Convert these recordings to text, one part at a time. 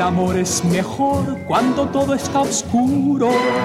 El amor es mejor cuando todo está oscuro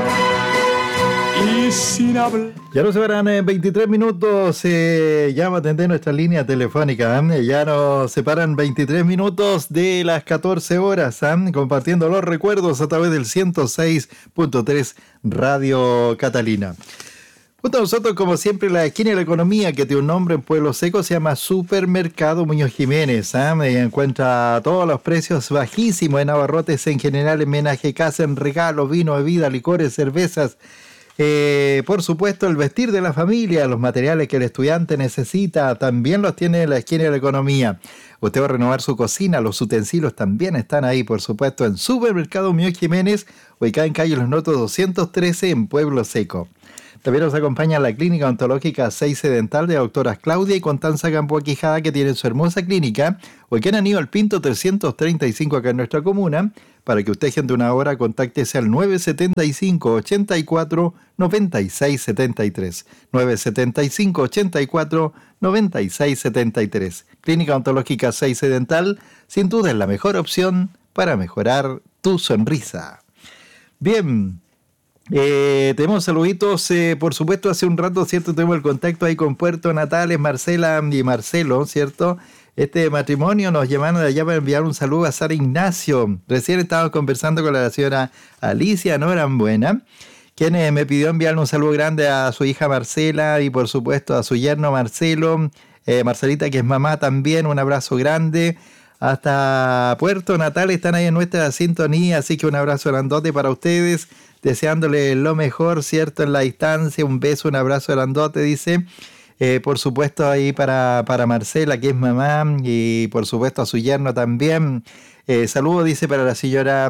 y sin hablar. Ya nos separan 23 minutos, ya va a atender nuestra línea telefónica. Ya nos separan 23 minutos de las 14 horas, compartiendo los recuerdos a través del 106.3 Radio Catalina. Junto a nosotros, como siempre, la esquina de la economía, que tiene un nombre en Pueblo Seco, se llama Supermercado Muñoz Jiménez. Encuentra todos los precios bajísimos en abarrotes en general, en menaje, casa, en regalo, vino, bebida, licores, cervezas. Por supuesto, el vestir de la familia, los materiales que el estudiante necesita, también los tiene en la esquina de la economía. Usted va a renovar su cocina, los utensilios también están ahí, por supuesto, en Supermercado Muñoz Jiménez, ubicado en calle Los Notos 213 en Pueblo Seco. También nos acompaña la clínica odontológica Seize Dental de doctoras Claudia y Constanza Gamboa Quijada, que tiene su hermosa clínica, ubicada en Aníbal Pinto 335 acá en nuestra comuna. Para que usted agende una hora, contáctese al 975 84 96 73. 975 84 96 73. Clínica odontológica Seize Dental, sin duda es la mejor opción para mejorar tu sonrisa. Bien. Tenemos saluditos, por supuesto, hace un rato, ¿cierto? Tenemos el contacto ahí con Puerto Natales, Marcela y Marcelo, ¿cierto? Este matrimonio nos llamaron de allá para enviar un saludo a Sara Ignacio. Recién estábamos conversando con la señora Alicia Norambuena, quien me pidió enviarle un saludo grande a su hija Marcela y, por supuesto, a su yerno Marcelo, Marcelita, que es mamá también, un abrazo grande. Hasta Puerto Natales están ahí en nuestra sintonía, así que un abrazo grandote para ustedes, deseándole lo mejor, ¿cierto? En la distancia, un beso, un abrazo grandote, dice. Por supuesto ahí para Marcela, que es mamá, y por supuesto a su yerno también. Saludo, dice, para la señora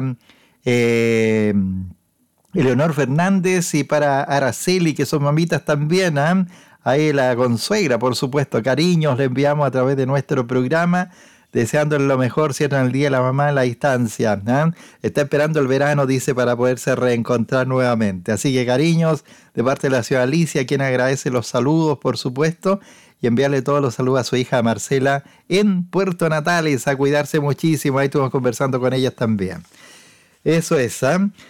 Eleonor Fernández y para Araceli, que son mamitas también, ahí la consuegra, por supuesto. Cariños le enviamos a través de nuestro programa, deseándole lo mejor, ¿cierto? En el Día de la Mamá en la distancia. Está esperando el verano, dice, para poderse reencontrar nuevamente. Así que cariños de parte de la ciudad Alicia, quien agradece los saludos, por supuesto, y enviarle todos los saludos a su hija Marcela en Puerto Natales, a cuidarse muchísimo. Ahí estuvimos conversando con ellas también. Eso es,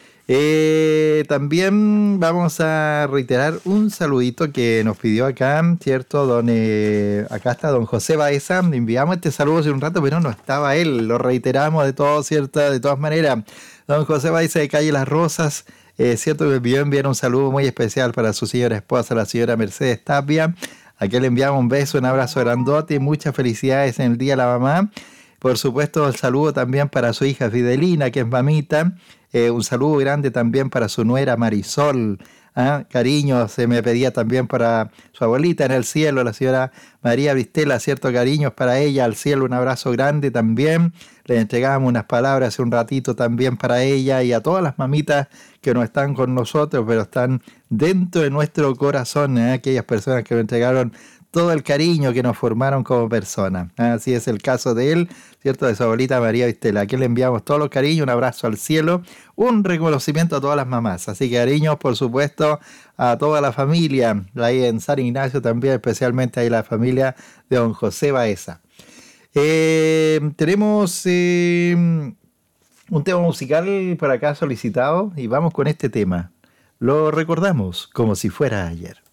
también vamos a reiterar un saludito que nos pidió acá, ¿cierto? Acá está don José Baeza. Le enviamos este saludo hace un rato, pero no estaba él. Lo reiteramos de todo, ¿cierto? De todas maneras. Don José Baeza de Calle Las Rosas, ¿cierto? Me envió enviar un saludo muy especial para su señora esposa, la señora Mercedes Tapia. Aquí le enviamos un beso, un abrazo grandote y muchas felicidades en el Día de la Mamá. Por supuesto, el saludo también para su hija Fidelina, que es mamita. Un saludo grande también para su nuera Marisol. Cariños, se me pedía también para su abuelita en el cielo, la señora María Vistela, cierto, cariños para ella, al cielo, un abrazo grande también. Le entregamos unas palabras hace un ratito también para ella y a todas las mamitas que no están con nosotros, pero están dentro de nuestro corazón, aquellas personas que nos entregaron todo el cariño que nos formaron como personas. Así es el caso de él, ¿cierto? De su abuelita María Vistela. Aquí le enviamos todos los cariños, un abrazo al cielo, un reconocimiento a todas las mamás. Así que cariños, por supuesto, a toda la familia, ahí en San Ignacio también, especialmente ahí la familia de don José Baeza. Tenemos un tema musical por acá solicitado y vamos con este tema. Lo recordamos como si fuera ayer.